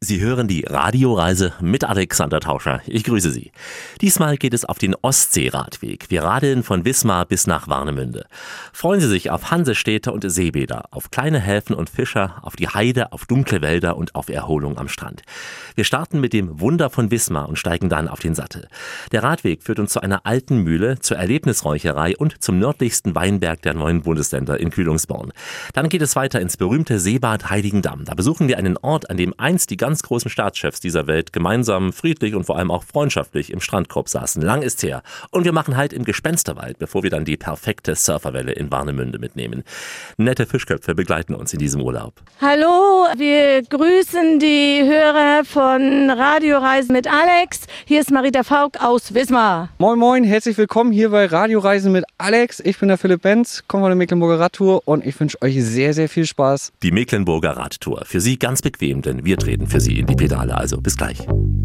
Sie hören die Radioreise mit Alexander Tauscher. Ich grüße Sie. Diesmal geht es auf den Ostseeradweg. Wir radeln von Wismar bis nach Warnemünde. Freuen Sie sich auf Hansestädte und Seebäder, auf kleine Häfen und Fischer, auf die Heide, auf dunkle Wälder und auf Erholung am Strand. Wir starten mit dem Wunder von Wismar und steigen dann auf den Sattel. Der Radweg führt uns zu einer alten Mühle, zur Erlebnisräucherei und zum nördlichsten Weinberg der 9 Bundesländer in Kühlungsborn. Dann geht es weiter ins berühmte Seebad Heiligendamm. Da besuchen wir einen Ort, an dem einst die ganz großen Staatschefs dieser Welt gemeinsam, friedlich und vor allem auch freundschaftlich im Strandkorb saßen. Lang ist's her. Und wir machen Halt im Gespensterwald, bevor wir dann die perfekte Surferwelle in Warnemünde mitnehmen. Nette Fischköpfe begleiten uns in diesem Urlaub. Hallo, wir grüßen die Hörer von Radioreisen mit Alex. Hier ist Marita Faulk aus Wismar. Moin moin, herzlich willkommen hier bei Radioreisen mit Alex. Ich bin der Philipp Benz, komme von der Mecklenburger Radtour und ich wünsche euch sehr, sehr viel Spaß. Die Mecklenburger Radtour. Für Sie ganz bequem, denn wir treten für Sie in die Pedale. Also bis gleich.